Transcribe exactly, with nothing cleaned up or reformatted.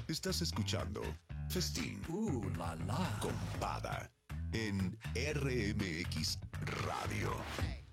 Estás escuchando Festín. Uh, la la. Con Pada en R M X Radio.